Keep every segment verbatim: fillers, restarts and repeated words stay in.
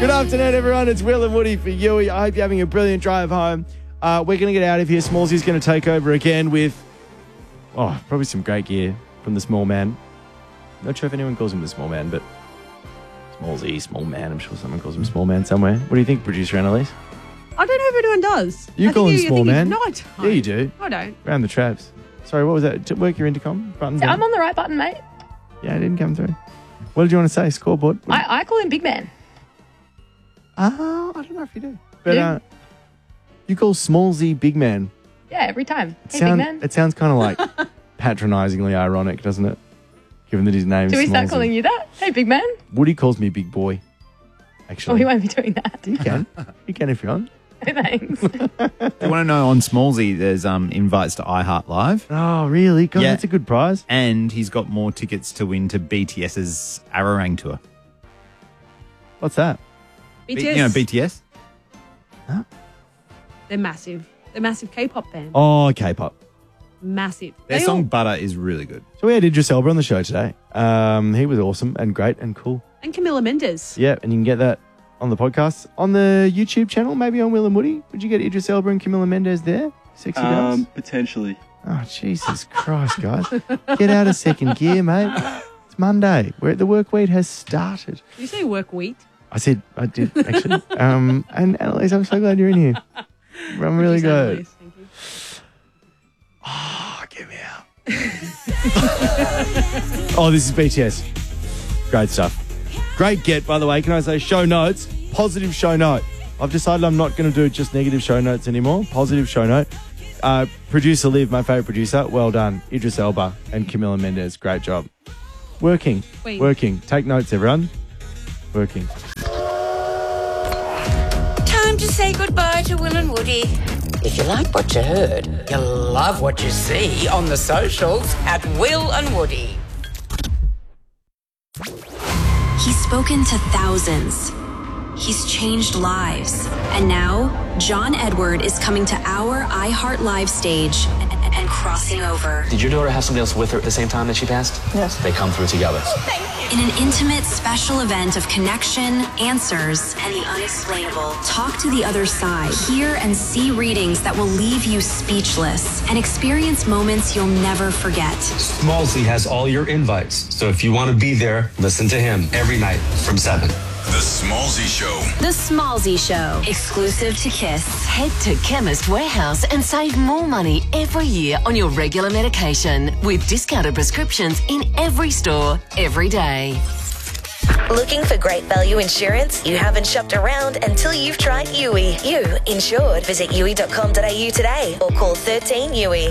Good afternoon, everyone. It's Will and Woody for Yui. I hope you're having a brilliant drive home. Uh, we're going to get out of here. Smallsy's going to take over again with, oh, probably some great gear from the small man. Not sure if anyone calls him the small man, but Smallsy, small man. I'm sure someone calls him small man somewhere. What do you think, producer Annalise? I don't know if anyone does. You I call him you, small man? No, I don't. Yeah, you do. I don't. Around the traps. Sorry, what was that? To work your intercom button down? I'm on the right button, mate. Yeah, it didn't come through. What did you want to say? Scoreboard? I, I call him Big Man. Oh, I don't know if you do. But You? uh, you call Smallsy Big Man. Yeah, every time. It, Hey, sound, Big Man. it sounds kind of like patronisingly ironic, doesn't it? Given that his name's Do we start Smallsy. calling you that? Hey, Big Man? Woody calls me Big Boy, Oh, actually. he won't be doing that. You can. You can if you want. Thanks. You want to know on Smallsy, there's um, invites to iHeart Live. Oh, really? God, Yeah. that's a good prize. And he's got more tickets to win to BTS's Ararang tour. What's that? B B- T S. You know B T S? They're massive. They're a massive K-pop band. Oh, K-pop. Massive. Their They song all- Butter is really good. So we had Idris Elba on the show today. Um, he was awesome and great and cool. and Camilla Mendes. Yeah, and you can get that on the podcast. On the YouTube channel, maybe on Will and Woody. Would you get Idris Elba and Camilla Mendes there? Sexy girls? Um, potentially. Oh, Jesus Christ, guys. Get out of second gear, mate. It's Monday. Where the work week has started. Did you say work wheat? I said, I did, actually. um, and Annalise, I'm so glad you're in here. I'm really Producer good. Annalise, thank you. Oh, get me out. Oh, this is B T S. Great stuff. Great get, by the way. Can I say show notes? Positive show note. I've decided I'm not going to do just negative show notes anymore. Positive show note. Uh, producer Liv, my favourite producer, well done. Idris Elba and Camilla Mendes, great job. Working. Queen. Working. Take notes, everyone. Working. Time to say goodbye to Will and Woody. If you like what you heard, you'll love what you see on the socials at Will and Woody. He's spoken to thousands. He's changed lives. And now, John Edward is coming to our iHeart Live stage and, and crossing over. Did your daughter have somebody else with her at the same time that she passed? Yes. They come through together. In an intimate, special event of connection, answers, and the unexplainable. Talk to the other side. Hear and see readings that will leave you speechless and experience moments you'll never forget. Smallsy has all your invites, so if you want to be there, listen to him every night from seven. The Smallsy Show. The Smallsy Show, exclusive to Kiss. Head to Chemist Warehouse and save more money every year on your regular medication with discounted prescriptions in every store, every day. Looking for great value insurance? You haven't shopped around until you've tried Yui. You insured. Visit yui dot com dot a u today or call thirteen Yui.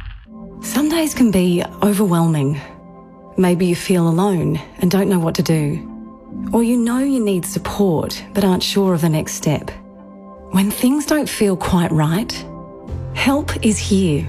Some days can be overwhelming. Maybe you feel alone and don't know what to do. Or you know you need support but aren't sure of the next step. When things don't feel quite right, help is here.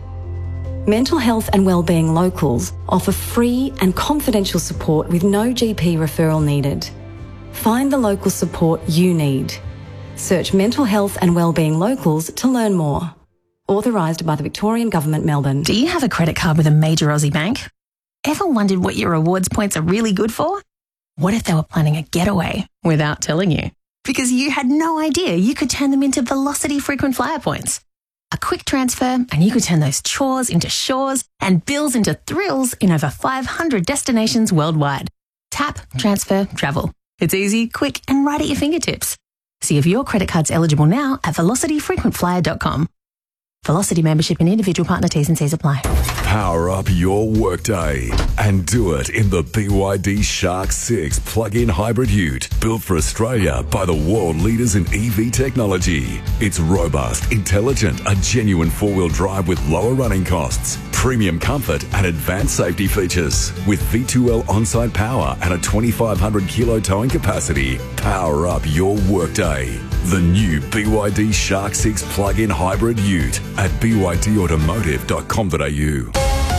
Mental Health and Wellbeing Locals offer free and confidential support with no G P referral needed. Find the local support you need. Search Mental Health and Wellbeing Locals to learn more. Authorised by the Victorian Government, Melbourne. Do you have a credit card with a major Aussie bank? Ever wondered what your rewards points are really good for? What if they were planning a getaway without telling you? Because you had no idea you could turn them into Velocity frequent flyer points. A quick transfer and you could turn those chores into shores and bills into thrills in over five hundred destinations worldwide. Tap, transfer, travel. It's easy, quick and right at your fingertips. See if your credit card's eligible now at velocity frequent flyer dot com. Velocity membership and individual partner T's and C's apply. Power up your workday and do it in the B Y D Shark six plug-in hybrid ute, built for Australia by the world leaders in E V technology. It's robust, intelligent, a genuine four-wheel drive with lower running costs, premium comfort and advanced safety features. With V two L on-site power and a twenty-five hundred kilo towing capacity, power up your workday. The new B Y D Shark six plug-in hybrid ute at b y d automotive dot com dot a u.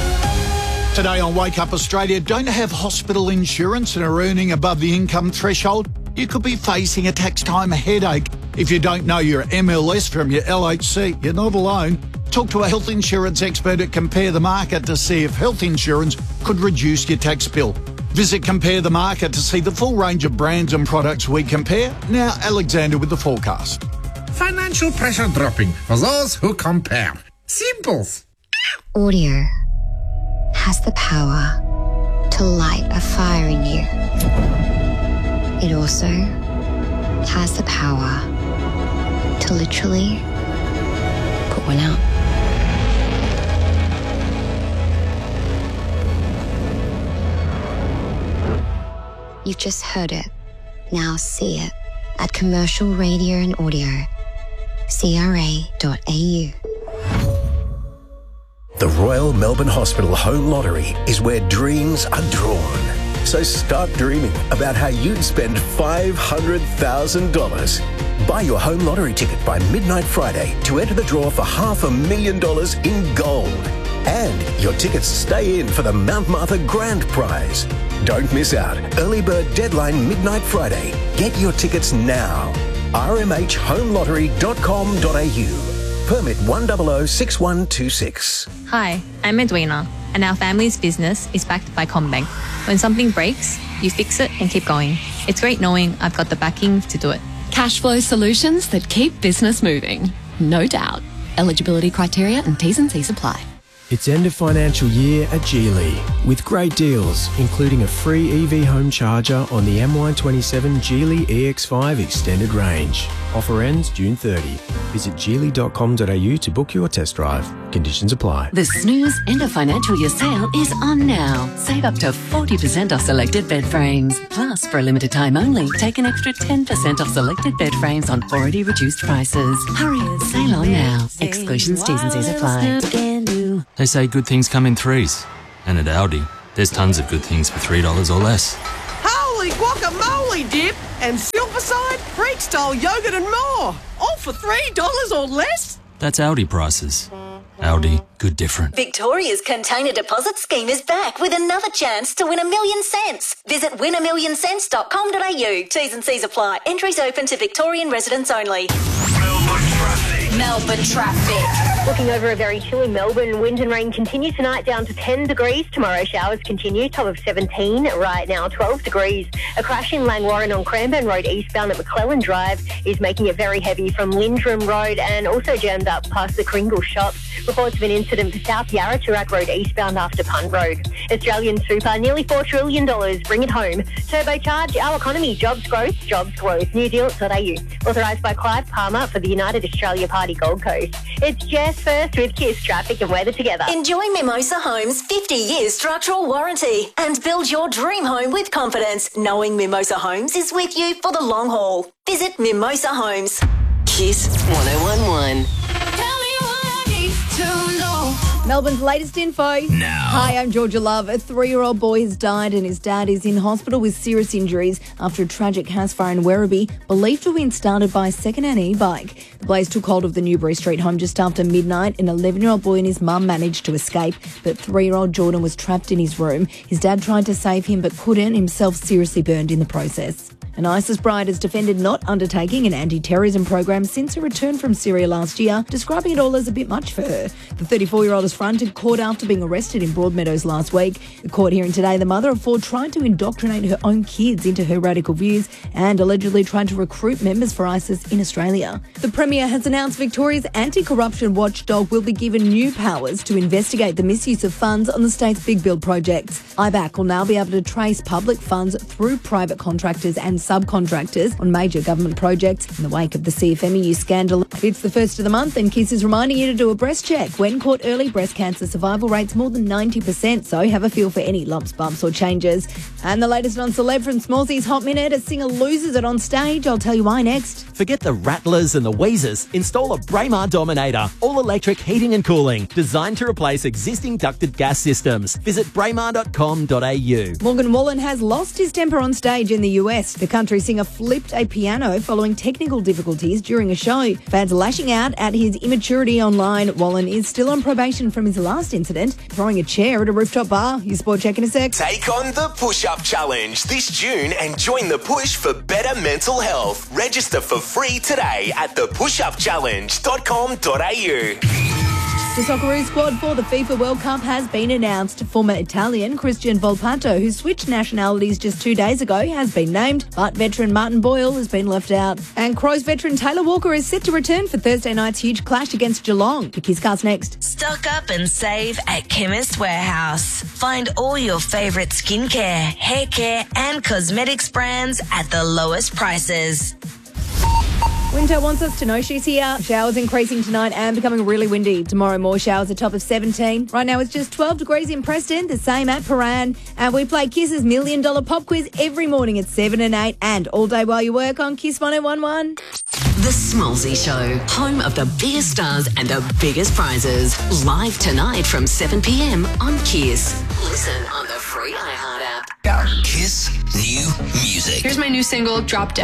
Today on Wake Up Australia, don't have hospital insurance and are earning above the income threshold? You could be facing a tax time headache. If you don't know your M L S from your L H C, you're not alone. Talk to a health insurance expert at Compare the Market to see if health insurance could reduce your tax bill. Visit Compare the Market to see the full range of brands and products we compare. Now, Alexander with the forecast. Financial pressure dropping for those who compare. Simples. Audio has the power to light a fire in you. It also has the power to literally put one out. You've just heard it. Now see it at Commercial Radio and Audio, c r a dot a u. The Royal Melbourne Hospital Home Lottery is where dreams are drawn. So start dreaming about how you'd spend five hundred thousand dollars. Buy your home lottery ticket by midnight Friday to enter the draw for half a million dollars in gold. And your tickets stay in for the Mount Martha Grand Prize. Don't miss out. Early bird deadline midnight Friday. Get your tickets now. r m h home lottery dot com dot a u. Permit one zero zero six one two six. Hi, I'm Edwina, and our family's business is backed by CommBank. When something breaks, you fix it and keep going. It's great knowing I've got the backing to do it. Cash flow solutions that keep business moving. No doubt. Eligibility criteria and T's and C's apply. It's end of financial year at Geely with great deals, including a free E V home charger on the M Y twenty-seven Geely E X five extended range. Offer ends June thirtieth. Visit geely dot com dot a u to book your test drive. Conditions apply. The Snooze end of financial year sale is on now. Save up to forty percent off selected bed frames. Plus, for a limited time only, take an extra ten percent off selected bed frames on already reduced prices. Hurry, sale on now. Exclusions, T's and C's apply. They say good things come in threes. And at Aldi, there's tons of good things for three dollars or less. Holy guacamole dip and silverside, freak style yogurt and more. All for three dollars or less? That's Aldi prices. Aldi, good different. Victoria's Container Deposit Scheme is back with another chance to win a million cents. Visit win a million cents dot com dot a u. T's and C's apply. Entries open to Victorian residents only. Melbourne traffic. Looking over a very chilly Melbourne, wind and rain continue tonight down to ten degrees. Tomorrow showers continue, top of seventeen. Right now twelve degrees. A crash in Langwarrin on Cranbourne Road eastbound at McClellan Drive is making it very heavy from Lindrum Road and also jammed up past the Kringle shops. Reports of an incident for South Yarra Turak Road eastbound after Punt Road. Australian Super, nearly four trillion dollars. Bring it home. Turbocharge our economy. Jobs growth, jobs growth. new deal dot a u. Authorised by Clive Palmer for the United Australia Party Gold Coast. It's Jess first with Kiss Traffic and weather together. Enjoy Mimosa Homes' fifty year structural warranty and build your dream home with confidence, knowing Mimosa Homes is with you for the long haul. Visit Mimosa Homes. Kiss one oh one one. Melbourne's latest info. Now. Hi, I'm Georgia Love. A three-year-old boy has died and his dad is in hospital with serious injuries after a tragic house fire in Werribee, believed to have been started by a second-hand e-bike. The blaze took hold of the Newbury Street home just after midnight. An eleven-year-old boy and his mum managed to escape, but three-year-old Jordan was trapped in his room. His dad tried to save him but couldn't, himself seriously burned in the process. An ISIS bride has defended not undertaking an anti-terrorism program since her return from Syria last year, describing it all as a bit much for her. The thirty-four-year-old is fronted court after being arrested in Broadmeadows last week. The court hearing today, the mother of four tried to indoctrinate her own kids into her radical views and allegedly tried to recruit members for ISIS in Australia. The Premier has announced Victoria's anti-corruption watchdog will be given new powers to investigate the misuse of funds on the state's big build projects. I B A C will now be able to trace public funds through private contractors and subcontractors on major government projects in the wake of the C F M E U scandal. It's the first of the month and Kiss is reminding you to do a breast check. When caught early, breast cancer survival rates more than ninety percent, so have a feel for any lumps, bumps or changes. And the latest on Celeb from Smallsy's Hot Minute, a singer loses it on stage. I'll tell you why next. Forget the rattlers and the wheezers. Install a Braemar Dominator, all-electric heating and cooling, designed to replace existing ducted gas systems. Visit braemar dot com dot a u. Morgan Wallen has lost his temper on stage in the U S. The country singer flipped a piano following technical difficulties during a show. Fans lashing out at his immaturity online. Wallen is still on probation from his last incident, throwing a chair at a rooftop bar. You sport check in a sec. Take on the Push-Up Challenge this June and join the push for better mental health. Register for free today at the push up challenge dot com dot a u. The Socceroos squad for the FIFA World Cup has been announced. Former Italian Christian Volpato, who switched nationalities just two days ago, has been named, but veteran Martin Boyle has been left out. And Crows veteran Taylor Walker is set to return for Thursday night's huge clash against Geelong. The Kisscast next. Stock up and save at Chemist Warehouse. Find all your favourite skincare, hair care and cosmetics brands at the lowest prices. Winter wants us to know she's here. Showers increasing tonight and becoming really windy. Tomorrow, more showers, a top of seventeen. Right now, it's just twelve degrees in Preston, the same at Paran. And we play Kiss's Million Dollar Pop Quiz every morning at seven and eight and all day while you work on Kiss one oh one one. The Smallsy Show, home of the biggest stars and the biggest prizes. Live tonight from seven p.m. on Kiss. Listen on the free iHeart app. Kiss new music. Here's my new single, Drop Dead.